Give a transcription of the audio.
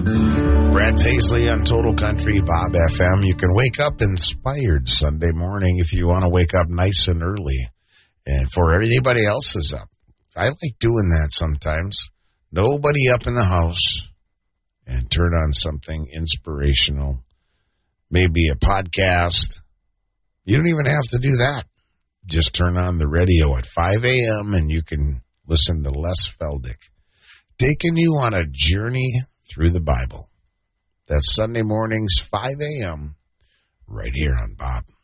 Brad Paisley on Total Country, Bob FM. You can wake up inspired Sunday morning if you want to wake up nice and early. And for anybody else is up. I like doing that sometimes. Nobody up in the house. And turn on something inspirational. Maybe a podcast. You don't even have to do that. Just turn on the radio at 5 a.m. and you can listen to Les Feldick, taking you on a journey through the Bible. That's Sunday mornings, 5 a.m., right here on Bob.